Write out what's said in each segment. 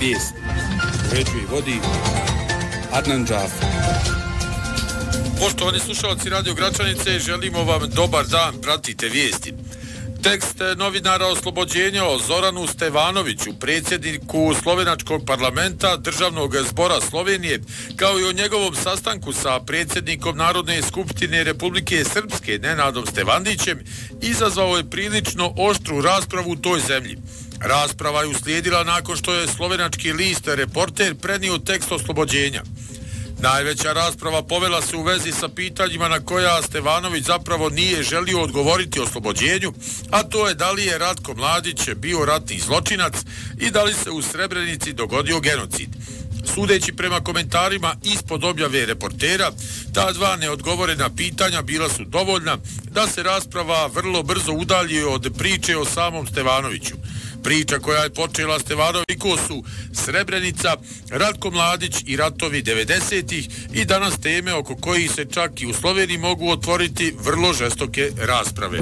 vijest. Uređuje i vodi Adnan Džafer. Poštovani slušalci Radio Gračanice, želimo vam dobar dan, pratite vijesti. Tekst novinara oslobođenja o Zoranu Stevanoviću, predsjedniku Slovenačkog parlamenta, Državnog zbora Slovenije, kao i o njegovom sastanku sa predsjednikom Narodne skupštine Republike Srpske, Nenadom Stevandićem, izazvao je prilično oštru raspravu u toj zemlji. Rasprava je uslijedila nakon što je slovenački list Reporter prenio tekst oslobođenja. Najveća rasprava povela se u vezi sa pitanjima na koja Stevanović zapravo nije želio odgovoriti oslobođenju, a to je da li je Ratko Mladić bio ratni zločinac i da li se u Srebrenici dogodio genocid. Sudeći prema komentarima ispod objave Reportera, ta dva neodgovorena pitanja bila su dovoljna da se rasprava vrlo brzo udalji od priče o samom Stevanoviću. Priča koja je počela Stevanoviću su Srebrenica, Ratko Mladić i ratovi 90-ih i danas teme oko kojih se čak i u Sloveniji mogu otvoriti vrlo žestoke rasprave.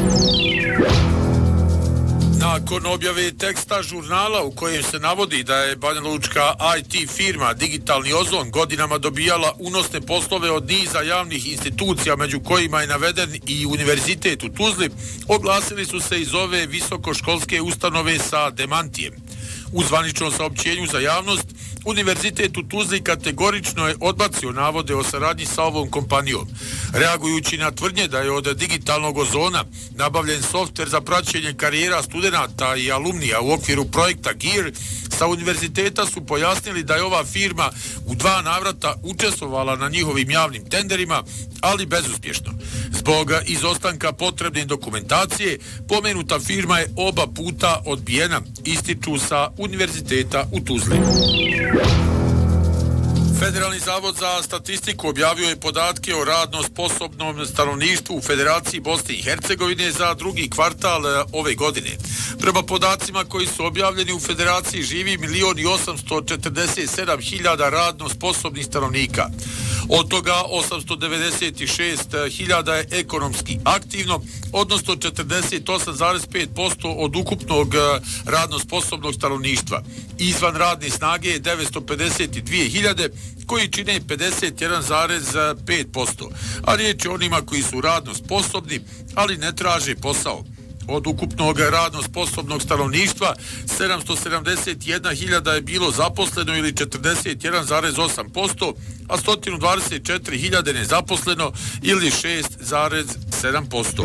Nakon objave teksta žurnala u kojem se navodi da je banjalučka IT firma Digitalni ozon godinama dobijala unosne poslove od niza javnih institucija, među kojima je naveden i Univerzitet u Tuzli, oglasili su se iz ove visokoškolske ustanove sa demantijem. U zvaničnom saopćenju za javnost, Univerzitet u Tuzli kategorično je odbacio navode o saradnji sa ovom kompanijom. Reagujući na tvrdnje da je od Digitalnog ozona nabavljen softver za praćenje karijera studenata i alumnija u okviru projekta GEAR, sa univerziteta su pojasnili da je ova firma u 2 navrata učestvovala na njihovim javnim tenderima, ali bezuspješno. Zbog izostanka potrebne dokumentacije, pomenuta firma je oba puta odbijena, ističu sa Univerziteta u Tuzli. Federalni zavod za statistiku objavio je podatke o radno sposobnom stanovništvu u Federaciji Bosne i Hercegovine za drugi kvartal ove godine. Prema podacima koji su objavljeni, u Federaciji živi 1.847.000 radno sposobnih stanovnika. Od toga 896.000 je ekonomski aktivno, odnosno 48,5% od ukupnog radno sposobnog stanovništva. Izvan radne snage je 952.000 koji čine 51,5%, a riječ je onima koji su radno sposobni, ali ne traže posao. Od ukupnog radno sposobnog stanovništva 771.000 je bilo zaposleno ili 41,8%, a 124.000 nezaposleno ili 6,7%.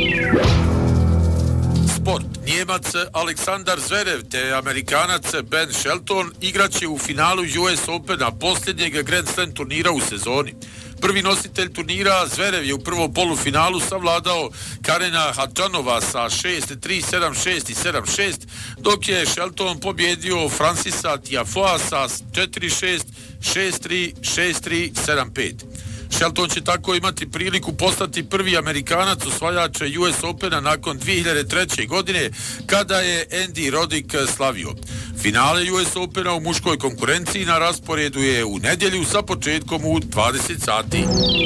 Sport. Njemac Aleksandar Zverev te Amerikanac Ben Shelton igraće u finalu US Opena, posljednjeg Grand Slam turnira u sezoni. Prvi nositelj turnira Zverev je u prvom polufinalu savladao Karena Hačanova sa 6-3, 7-6 i 7-6, dok je Shelton pobjedio Francisa Tiafoea sa 4-6, 6-3, 6-3, 7-5. Shelton će tako imati priliku postati prvi Amerikanac osvajač US Opena nakon 2003. godine, kada je Andy Roddick slavio. Finale US Opena u muškoj konkurenciji na rasporedu je u nedjelju sa početkom u 20 sati.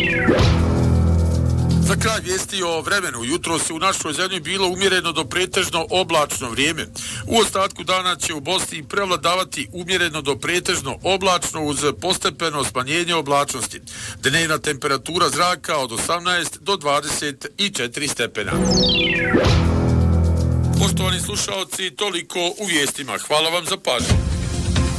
Za kraj vijesti o vremenu. Jutro se u našoj zemlji bilo umjereno do pretežno oblačno vrijeme. U ostatku dana će u Bosni prevladavati umjereno do pretežno oblačno uz postepeno smanjenje oblačnosti. Dnevna temperatura zraka od 18 do 24 stepena. Poštovani slušalci, toliko u vijestima. Hvala vam za pažnju.